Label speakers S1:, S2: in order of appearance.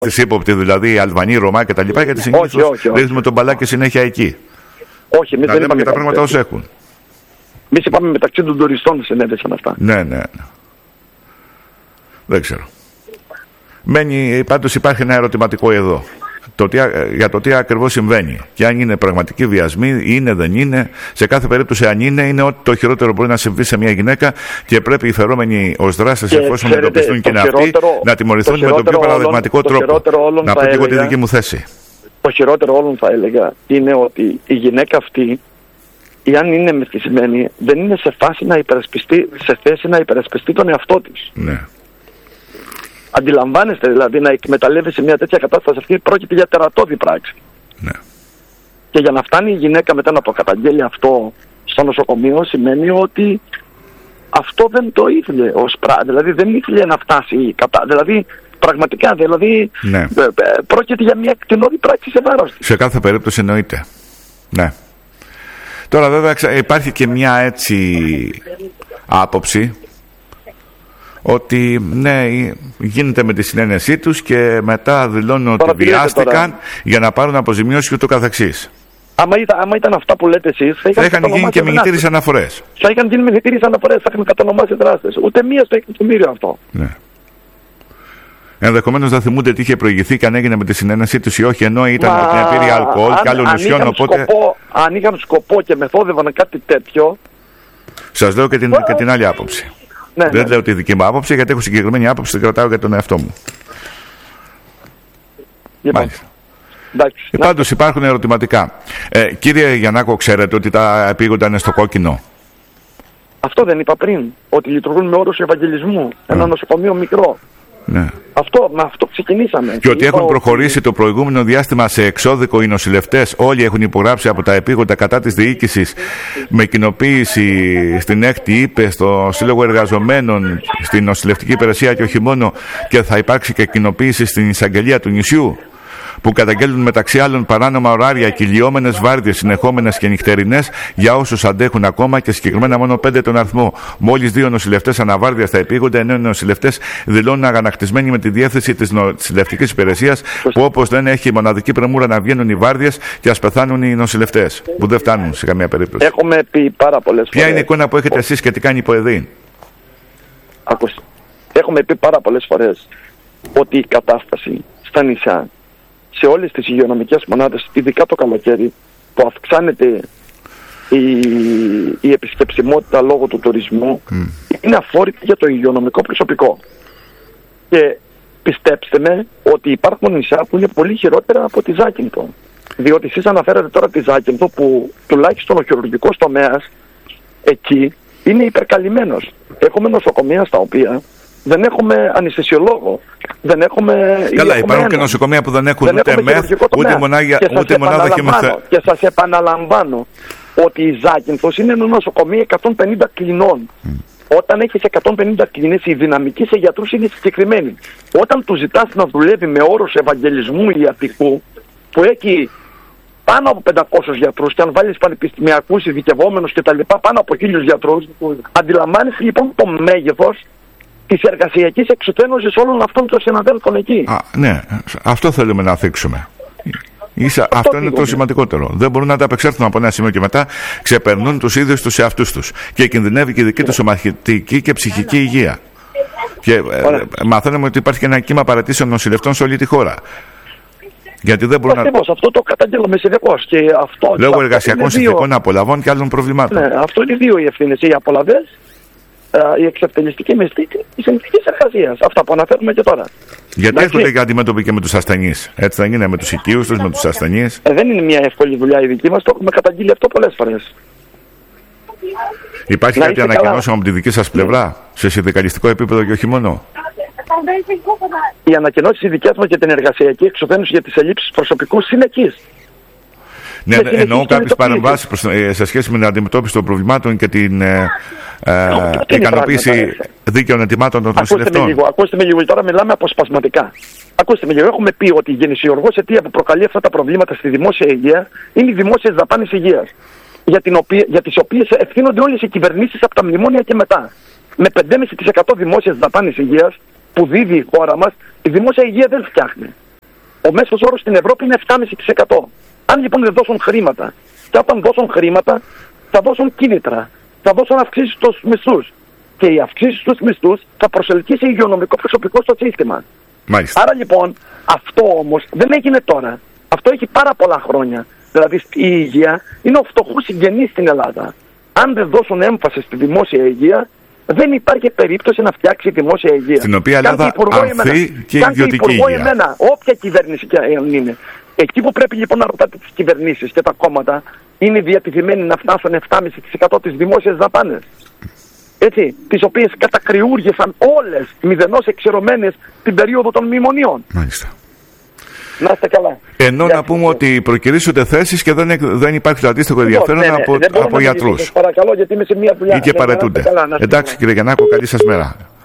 S1: Τις ύποπτη, δηλαδή Αλβανοί, Ρωμά κτλ. Γιατί συνήθως ρίχνουμε τον μπαλάκι συνέχεια εκεί.
S2: Όχι, εμείς δεν είπαμε
S1: τα πράγματα όσο έχουν.
S2: Εμείς είπαμε μεταξύ των τουριστών συνέβησαν αυτά.
S1: Ναι. Δεν ξέρω. Πάντως υπάρχει ένα ερωτηματικό εδώ. Για το τι ακριβώς συμβαίνει. Και αν είναι πραγματικοί βιασμοί, είναι, δεν είναι. Σε κάθε περίπτωση, αν είναι ότι το χειρότερο μπορεί να συμβεί σε μια γυναίκα και πρέπει οι φερόμενοι ως δράστες, εφόσον εντοπιστούν και είναι αυτοί, να τιμωρηθούν με τον πιο παραδειγματικό τρόπο. Να πω και εγώ τη δική μου θέση.
S2: Το χειρότερο όλων, θα έλεγα, είναι ότι η γυναίκα αυτή, εάν είναι μεθυσμένη, δεν είναι σε θέση να υπερασπιστεί τον εαυτό της.
S1: Ναι.
S2: Αντιλαμβάνεστε δηλαδή να εκμεταλλεύεσαι μια τέτοια κατάσταση, αυτή πρόκειται για τερατώδη πράξη.
S1: Ναι.
S2: Και για να φτάνει η γυναίκα μετά να το καταγγέλει αυτό στο νοσοκομείο, σημαίνει ότι αυτό δεν το ήθελε ως πράξη. Δηλαδή δεν ήθελε να φτάσει δηλαδή πραγματικά, δηλαδή
S1: ναι.
S2: Πρόκειται για μια κτηνώδη πράξη σε βάρος της.
S1: Σε κάθε περίπτωση εννοείται. Ναι. Τώρα βέβαια υπάρχει και μια έτσι άποψη ότι ναι, γίνεται με τη συνένεσή τους και μετά δηλώνουν ότι βιάστηκαν για να πάρουν αποζημιώσεις και ούτω καθεξής.
S2: Άμα ήταν αυτά που λέτε εσείς,
S1: θα είχαν γίνει και μηνυτήριες αναφορές.
S2: Θα είχαν γίνει μηνυτήριες αναφορές, θα είχαν κατονομάσει δράστες. Ούτε μία στο εκατομμύριο αυτό.
S1: Ναι. Ενδεχομένως δεν θυμούνται τι είχε προηγηθεί και αν έγινε με τη συνένεσή τους ή όχι, ενώ ήταν ότι πήρε αλκοόλ και άλλων ουσιών. Οπότε...
S2: αν είχαν σκοπό και μεθόδευαν κάτι τέτοιο.
S1: Σας λέω και την άλλη άποψη.
S2: Ναι,
S1: δεν λέω τη δική μου άποψη, γιατί έχω συγκεκριμένη άποψη, την κρατάω για τον εαυτό μου. Μάλιστα. Πάντως υπάρχουν ερωτηματικά. Κύριε Γιαννάκο, ξέρετε ότι τα επίγοντα είναι στο κόκκινο?
S2: Αυτό δεν είπα πριν, ότι λειτουργούν με όρους ευαγγελισμού. Ένα νοσοκομείο μικρό.
S1: Ναι.
S2: Με αυτό ξεκινήσαμε.
S1: Και ότι έχουν προχωρήσει το προηγούμενο διάστημα σε εξώδικο οι νοσηλευτές. Όλοι έχουν υπογράψει από τα επίγοντα κατά της διοίκησης, με κοινοποίηση στην έκτη ΥΠΕ, στο Σύλλογο Εργαζομένων, στην νοσηλευτική υπηρεσία και όχι μόνο, και θα υπάρξει και κοινοποίηση στην εισαγγελία του νησιού, που καταγγέλνουν μεταξύ άλλων παράνομα ωράρια, κυλιόμενες βάρδιες συνεχόμενες και νυχτερινές για όσους αντέχουν ακόμα και συγκεκριμένα μόνο 5 τον αριθμό. Μόλις 2 νοσηλευτές αναβάρδια στα επίγοντα, ενώ οι νοσηλευτές δηλώνουν αγανακτισμένοι με τη διεύθυνση της νοσηλευτικής υπηρεσίας, που όπως λένε έχει μοναδική πρεμούρα να βγαίνουν οι βάρδιες και ας πεθάνουν οι νοσηλευτές, που δεν φτάνουν σε καμία περίπτωση.
S2: Έχουμε πει πάρα πολλές φορές.
S1: Ποια είναι η εικόνα που έχετε εσείς και τι κάνει η ΠΟΕΔΗ?
S2: Έχουμε πει πάρα πολλές φορές ότι η κατάσταση στα νησιά, σε όλες τις υγειονομικές μονάδες, ειδικά το καλοκαίρι, που αυξάνεται η επισκεψιμότητα λόγω του τουρισμού, είναι αφόρητη για το υγειονομικό προσωπικό. Και πιστέψτε με ότι υπάρχουν νησιά που είναι πολύ χειρότερα από τη Ζάκυνθο. Διότι εσείς αναφέρατε τώρα τη Ζάκυνθο, που τουλάχιστον ο χειρουργικός τομέας εκεί είναι υπερκαλυμμένος. Έχουμε νοσοκομεία στα οποία δεν έχουμε αναισθησιολόγο. Δεν έχουμε.
S1: Καλά, υπάρχουν και νοσοκομεία που δεν έχουν ούτε μεθ, ούτε μονάδα χημειοθεραπείας.
S2: Και σας επαναλαμβάνω ότι η Ζάκυνθος είναι ένα νοσοκομείο 150 κλινών. Όταν έχεις 150 κλινές, η δυναμική σε γιατρούς είναι συγκεκριμένη. Όταν του ζητάς να δουλεύει με όρους ευαγγελισμού ιατρικού, που έχει πάνω από 500 γιατρούς, και αν βάλεις πανεπιστημιακούς, ειδικευόμενους κτλ., πάνω από 1000 γιατρούς, αντιλαμβάνεσαι λοιπόν το μέγεθος της εργασιακής εξουθένωσης όλων αυτών των συναδέλφων εκεί.
S1: Ναι, αυτό θέλουμε να θίξουμε. Αυτό είναι το σημαντικότερο. Δεν μπορούν να τα απεξέλθουν από ένα σημείο και μετά ξεπερνούν τους ίδιους τους εαυτούς τους. Και κινδυνεύει και η δική τους σωματική και ψυχική υγεία. Και μαθαίνουμε ότι υπάρχει και ένα κύμα παρατήσεων νοσηλευτών σε όλη τη χώρα. Γιατί δεν μπορούν
S2: αυτό το καταγγέλνουμε συνεχώς.
S1: Λόγω εργασιακών συνθηκών, απολαβών και άλλων προβλημάτων.
S2: Ναι, αυτό είναι δύο οι ευθύνες. Οι απολαβές, η εξευτελιστική μισθή, η συνθήκη εργασίας. Αυτά που αναφέρουμε και τώρα.
S1: Γιατί έρχονται και αντιμέτωποι και με τους ασθενείς? Έτσι δεν είναι, με τους οικείους τους, με τους ασθενείς?
S2: Δεν είναι μια εύκολη δουλειά η δική μας, το έχουμε καταγγείλει αυτό πολλές φορές.
S1: Υπάρχει κάτι ανακοινώσιμο από τη δική σας πλευρά, σε συνδικαλιστικό επίπεδο και όχι μόνο?
S2: Οι ανακοινώσεις οι δικές μας για την εργασιακή εξουθένωση για τις ελλείψεις προσωπικού συνεχείς.
S1: Ναι, εννοώ κάποιες παρεμβάσεις σε σχέση με την αντιμετώπιση των προβλημάτων και την ικανοποίηση δίκαιων αιτημάτων των νοσηλευτών.
S2: Ακούστε με λίγο, τώρα μιλάμε αποσπασματικά. Ακούστε με λίγο, έχουμε πει ότι η γεννησιουργός αιτία που προκαλεί αυτά τα προβλήματα στη δημόσια υγεία είναι οι δημόσιες δαπάνες υγείας, για τις οποίες ευθύνονται όλες οι κυβερνήσεις από τα μνημόνια και μετά. Με 5,5% δημόσιες δαπάνες υγείας που δίδει η χώρα μας, η δημόσια υγεία δεν φτιάχνει. Ο μέσος όρος στην Ευρώπη είναι 7,5%. Αν λοιπόν δεν δώσουν χρήματα, και όταν δώσουν χρήματα, θα δώσουν κίνητρα, θα δώσουν αυξήσεις στους μισθούς. Και οι αυξήσεις στους μισθούς θα προσελκύσει υγειονομικό προσωπικό στο σύστημα.
S1: Μάλιστα.
S2: Άρα λοιπόν, αυτό όμως δεν έγινε τώρα. Αυτό έχει πάρα πολλά χρόνια. Δηλαδή η υγεία είναι ο φτωχός συγγενής στην Ελλάδα. Αν δεν δώσουν έμφαση στη δημόσια υγεία, δεν υπάρχει περίπτωση να φτιάξει η δημόσια υγεία.
S1: Στην οποία Ελλάδα ανθεί και η ιδιωτική υγεία.
S2: Όποια κυβέρνηση και αν είναι. Εκεί που πρέπει λοιπόν να ρωτάτε τις κυβερνήσεις και τα κόμματα, είναι διατηρημένοι να φτάσουν 7,5% τις δημόσιες δαπάνες. Έτσι, τις οποίες κατακριούργησαν όλες μηδενώς εξαιρωμένες την περίοδο των μνημονίων.
S1: Μάλιστα.
S2: Να είστε καλά.
S1: Ενώ να πούμε ότι προκυρήσονται θέσεις και δεν υπάρχει το αντίστοιχο ενδιαφέρον από γιατρούς.
S2: Παρακαλώ, γιατί είμαι σε μια δουλειά.
S1: Ή και παρετούνται. Εντάξει κύριε Γιαννάκο, καλή σας μέρα.